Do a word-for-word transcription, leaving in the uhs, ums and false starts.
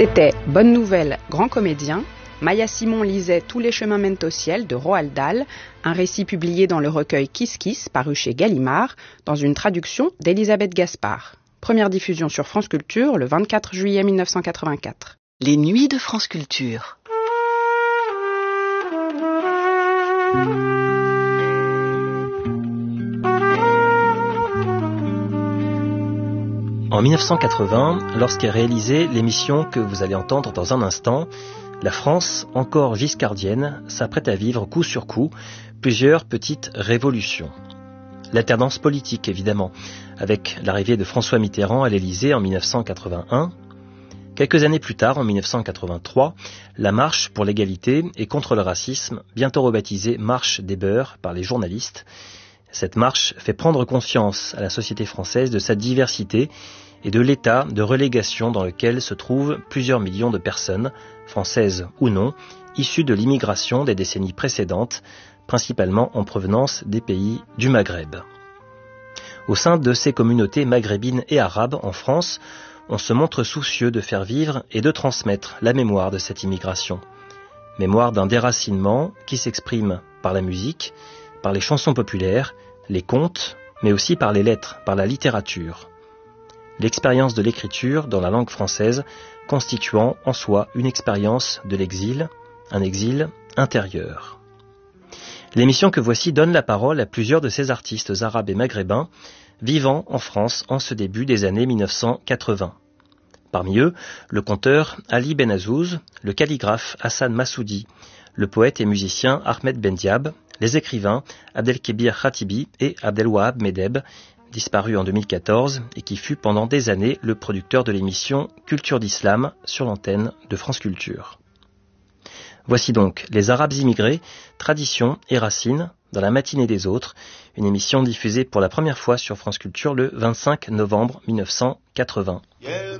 C'était Bonne Nouvelle, grand comédien. Maya Simon lisait Tous les chemins mènent au ciel de Roald Dahl, un récit publié dans le recueil Kiss Kiss, paru chez Gallimard, dans une traduction d'Elisabeth Gaspard. Première diffusion sur France Culture le vingt-quatre juillet mille neuf cent quatre-vingt-quatre. Les nuits de France Culture. En mille neuf cent quatre-vingts, lorsqu'est réalisée l'émission que vous allez entendre dans un instant, la France, encore giscardienne, s'apprête à vivre coup sur coup plusieurs petites révolutions. L'alternance politique, évidemment, avec l'arrivée de François Mitterrand à l'Élysée en mille neuf cent quatre-vingt-un. Quelques années plus tard, en mille neuf cent quatre-vingt-trois, la marche pour l'égalité et contre le racisme, bientôt rebaptisée Marche des Beurs par les journalistes. Cette marche fait prendre conscience à la société française de sa diversité et de l'état de relégation dans lequel se trouvent plusieurs millions de personnes, françaises ou non, issues de l'immigration des décennies précédentes, principalement en provenance des pays du Maghreb. Au sein de ces communautés maghrébines et arabes en France, on se montre soucieux de faire vivre et de transmettre la mémoire de cette immigration. Mémoire d'un déracinement qui s'exprime par la musique, par les chansons populaires, les contes, mais aussi par les lettres, par la littérature. L'expérience de l'écriture dans la langue française constituant en soi une expérience de l'exil, un exil intérieur. L'émission que voici donne la parole à plusieurs de ces artistes arabes et maghrébins vivant en France en ce début des années mille neuf cent quatre-vingts. Parmi eux, le conteur Ali Benazouz, le calligraphe Hassan Massoudi, le poète et musicien Ahmed Bendiab, les écrivains Abdelkébir Khatibi et Abdelwahab Medeb, disparu en deux mille quatorze et qui fut pendant des années le producteur de l'émission Culture d'Islam sur l'antenne de France Culture. Voici donc Les Arabes immigrés, traditions et racines dans la matinée des autres, une émission diffusée pour la première fois sur France Culture le vingt-cinq novembre mille neuf cent quatre-vingts.